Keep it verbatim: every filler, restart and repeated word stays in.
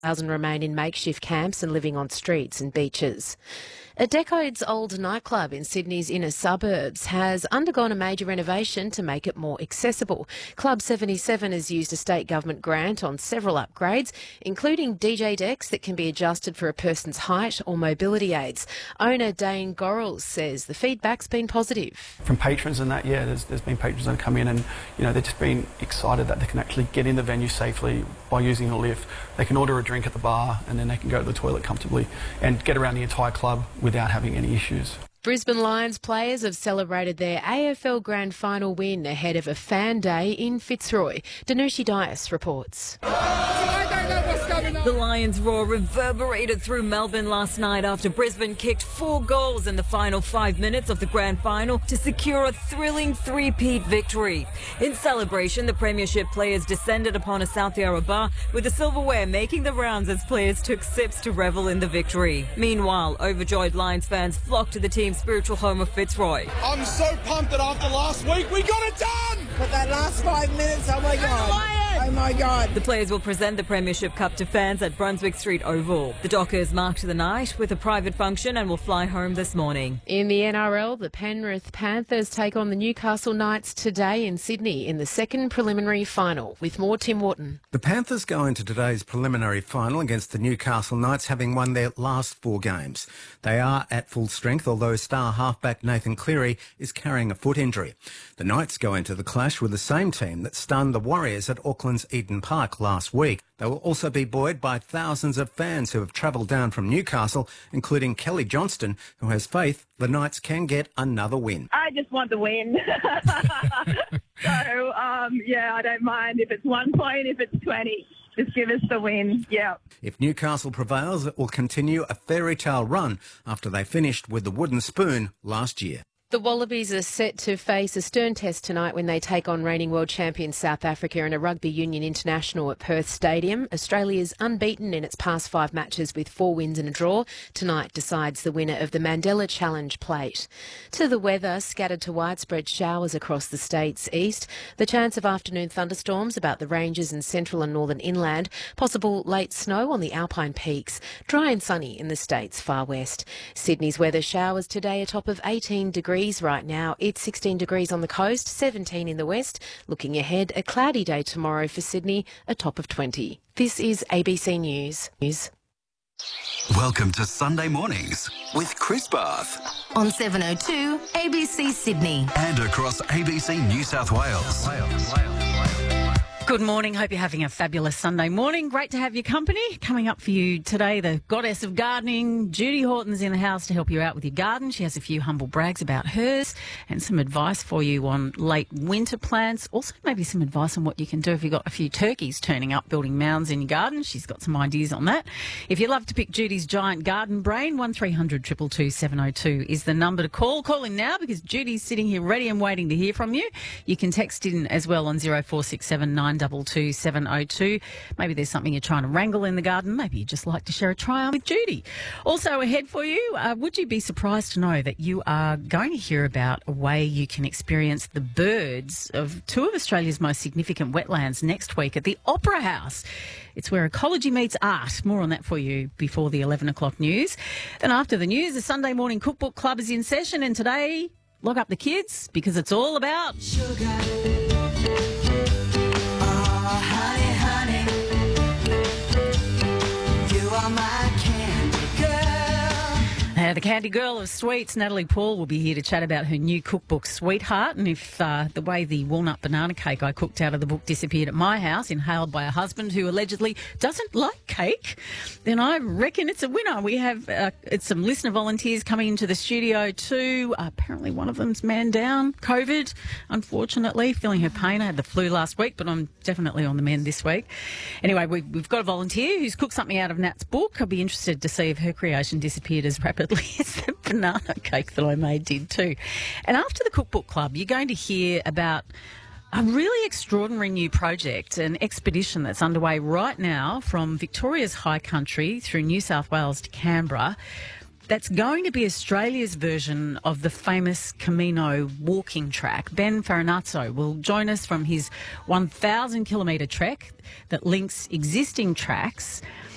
Thousand remain in makeshift camps and living on streets and beaches. A decades-old nightclub in Sydney's inner suburbs has undergone a major renovation to make it more accessible. Club seventy-seven has used a state government grant on several upgrades, including D J decks that can be adjusted for a person's height or mobility aids. Owner Dane Gorrells says the feedback's been positive. From patrons and that, yeah, there's, there's been patrons that come in and, you know, they've just been excited that they can actually get in the venue safely by using a lift. They can order a drink at the bar and then they can go to the toilet comfortably and get around the entire club without having any issues. Brisbane Lions players have celebrated their A F L Grand Final win ahead of a fan day in Fitzroy. Danushi Dias reports. The Lions' roar reverberated through Melbourne last night after Brisbane kicked four goals in the final five minutes of the Grand Final to secure a thrilling three-peat victory. In celebration, the Premiership players descended upon a South Yarra bar with the silverware making the rounds as players took sips to revel in the victory. Meanwhile, overjoyed Lions fans flocked to the team's spiritual home of Fitzroy. I'm so pumped that after last week we got it done! But that last five minutes, oh my God. Oh my God. The players will present the Premiership Cup to fans at Brunswick Street Oval. The Dockers marked the night with a private function and will fly home this morning. In the N R L, the Penrith Panthers take on the Newcastle Knights today in Sydney in the second preliminary final. With more, Tim Wharton. The Panthers go into today's preliminary final against the Newcastle Knights, having won their last four games. They are at full strength, although star halfback Nathan Cleary is carrying a foot injury. The Knights go into the clash with the same team that stunned the Warriors at Auckland's Eden Park last week. They will also be buoyed by thousands of fans who have travelled down from Newcastle, including Kelly Johnston, who has faith the Knights can get another win. I just want the win. so, um, yeah, I don't mind if it's one point, if it's twenty. Just give us the win, yeah. If Newcastle prevails, it will continue a fairy tale run after they finished with the wooden spoon last year. The Wallabies are set to face a stern test tonight when they take on reigning world champions South Africa in a Rugby Union International at Perth Stadium. Australia's unbeaten in its past five matches with four wins and a draw. Tonight decides the winner of the Mandela Challenge plate. To the weather, scattered to widespread showers across the state's east. The chance of afternoon thunderstorms about the ranges and central and northern inland. Possible late snow on the alpine peaks. Dry and sunny in the state's far west. Sydney's weather showers today, a top of eighteen degrees. Right now, it's sixteen degrees on the coast, seventeen in the west. Looking ahead, a cloudy day tomorrow for Sydney, a top of twenty. This is A B C News. News. Welcome to Sunday Mornings with Chris Bath. On seven oh two A B C Sydney. And across A B C New South Wales. Wales, Wales. Good morning. Hope you're having a fabulous Sunday morning. Great to have your company. Coming up for you today, the goddess of gardening, Judy Horton's in the house to help you out with your garden. She has a few humble brags about hers and some advice for you on late winter plants. Also, maybe some advice on what you can do if you've got a few turkeys turning up, building mounds in your garden. She's got some ideas on that. If you'd love to pick Judy's giant garden brain, one three hundred two two two seven oh two is the number to call. Call in now because Judy's sitting here ready and waiting to hear from you. You can text in as well on zero four six seven nine double two seven oh two. Maybe there's something you're trying to wrangle in the garden. Maybe you'd just like to share a try on with Judy. Also ahead for you, uh, would you be surprised to know that you are going to hear about a way you can experience the birds of two of Australia's most significant wetlands next week at the Opera House. It's where ecology meets art. More on that for you before the eleven o'clock news. Then after the news, the Sunday Morning Cookbook Club is in session, and today, lock up the kids because it's all about sugar. Uh, the Candy Girl of Sweets, Natalie Paul, will be here to chat about her new cookbook, Sweetheart. And if uh, the way the walnut banana cake I cooked out of the book disappeared at my house, inhaled by a husband who allegedly doesn't like cake, then I reckon it's a winner. We have uh, it's some listener volunteers coming into the studio too. Uh, apparently one of them's man down, COVID, unfortunately, feeling her pain. I had the flu last week, but I'm definitely on the mend this week. Anyway, we, we've got a volunteer who's cooked something out of Nat's book. I'll be interested to see if her creation disappeared as rapidly as the banana cake that I made did too. And after the Cookbook Club, you're going to hear about a really extraordinary new project, an expedition that's underway right now from Victoria's high country through New South Wales to Canberra. That's going to be Australia's version of the famous Camino walking track. Ben Farinazzo will join us from his one thousand kilometre trek that links existing tracks